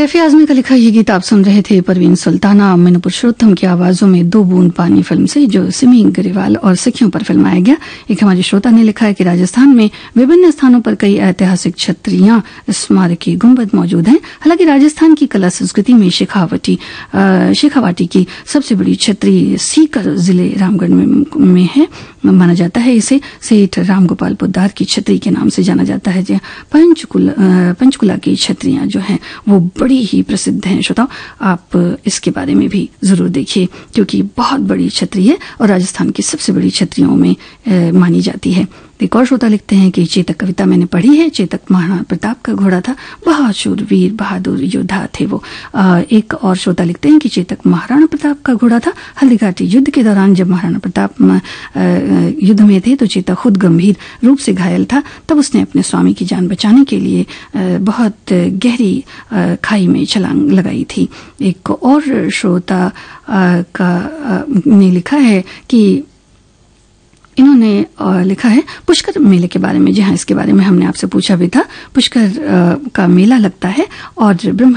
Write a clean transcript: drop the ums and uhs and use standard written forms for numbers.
Cafe Azmi का लिखा ये गीत आप सुन रहे थे। परवीन सुल्ताना, मीनू पुरुषोत्तम की आवाजों में दो बूंद पानी फिल्म से, जो सिमी ग्रेवाल और सखियों पर फिल्माया गया। एक हमारे श्रोता ने लिखा है कि राजस्थान में विभिन्न स्थानों पर कई ऐतिहासिक छतरियां, स्मारकी, गुंबद मौजूद हैं। हालांकि राजस्थान की कला संस्कृति में शेखावाटी की सबसे बड़ी छतरी सीकर जिले रामगढ़ में है। माना जाता है इसे सेठ रामगोपाल पोद्दार की छतरी के नाम से जाना जाता है। पंचकुला की छतरियां जो हैं वो बड़ी ही प्रसिद्ध हैं। श्रोताओ, आप इसके बारे में भी जरूर देखिए, क्योंकि बहुत बड़ी छतरी है और राजस्थान की सबसे बड़ी छतरियों में मानी जाती है। एक और श्रोता लिखते हैं कि चेतक कविता मैंने पढ़ी है। चेतक महाराणा प्रताप का घोड़ा था, बहुत शूरवीर बहादुर योद्धा थे वो। एक और श्रोता लिखते हैं कि चेतक महाराणा प्रताप का घोड़ा था। हल्दीघाटी युद्ध के दौरान जब महाराणा प्रताप युद्ध में थे तो चेतक खुद गंभीर रूप से घायल था। तब उसने अपने स्वामी की जान बचाने के लिए बहुत गहरी खाई में छलांग लगाई थी। एक और श्रोता ने लिखा है कि इन्होंने लिखा है पुष्कर मेले के बारे में। जी हाँ, इसके बारे में हमने आपसे पूछा भी था। पुष्कर का मेला लगता है और ब्रह्म